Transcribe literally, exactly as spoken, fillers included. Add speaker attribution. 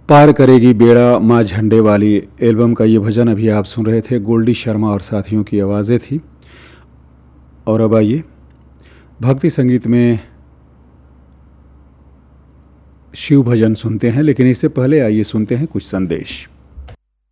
Speaker 1: पार करेगी बेड़ा माँ झंडे वाली एल्बम का ये भजन अभी आप सुन रहे थे। गोल्डी शर्मा और साथियों की आवाज़ें थी। और अब आइए भक्ति संगीत में शिव भजन सुनते हैं, लेकिन इससे पहले आइए सुनते हैं कुछ संदेश।